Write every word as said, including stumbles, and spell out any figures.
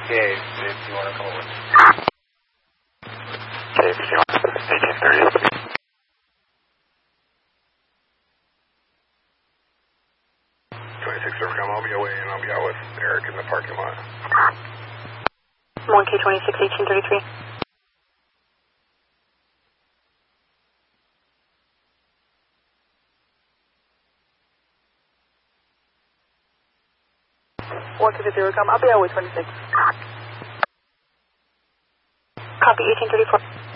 Dave, Dave, do you want to come over? Dave, do you want eighteen thirty? twenty-six Rivercom, I'll be away and I'll be out with Eric in the parking lot. one K twenty-six, eighteen thirty-three. one K fifty Rivercom, I'll be out with twenty-six. Copy, eighteen thirty-four.